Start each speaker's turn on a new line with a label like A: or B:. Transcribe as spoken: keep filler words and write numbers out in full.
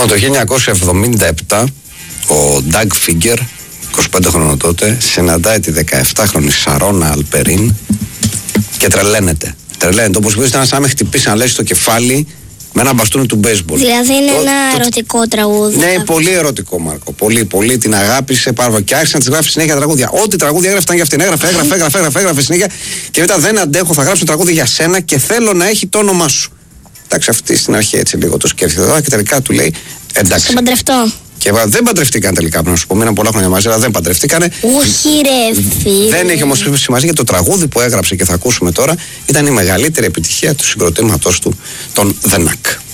A: Λοιπόν, το χίλια εννιακόσια εβδομήντα επτά ο Ντάγκ Φίγκερ, είκοσι πέντε χρονών τότε, συναντάει τη δεκαεπτάχρονη Σαρόνα Αλπερίν και τρελαίνεται. Τρελαίνεται. Όπως μπορεί να με χτυπήσει να λες στο κεφάλι με ένα μπαστούνι του μπέισμπολ.
B: Δηλαδή είναι
A: το,
B: ένα
A: το,
B: ερωτικό τραγούδι.
A: Ναι, πολύ ερωτικό, Μάρκο. Πολύ, πολύ την αγάπησε πάρα πολύ. Και άρχισε να τη γράφει συνέχεια τραγούδια. Ό,τι τραγούδια έγραφε ήταν για αυτήν. Έγραφε, έγραφε, έγραφε, έγραφε, έγραφε συνέχεια. Και μετά δεν αντέχω, θα γράψω τραγούδι για σένα και θέλω να έχει το όνομά σου. Εντάξει, αυτή στην αρχή έτσι λίγο το σκέφτεται και τελικά του λέει εντάξει.
B: Θα παντρευτώ.
A: Και δεν παντρευτήκαν τελικά, να σου πω. Μείναν πολλά χρόνια μαζί, αλλά δεν παντρευτήκανε.
B: Όχι, ρε φίλε.
A: Δεν έχει όμως σημασία, γιατί το τραγούδι που έγραψε και θα ακούσουμε τώρα ήταν η μεγαλύτερη επιτυχία του συγκροτήματος του, των The Knack.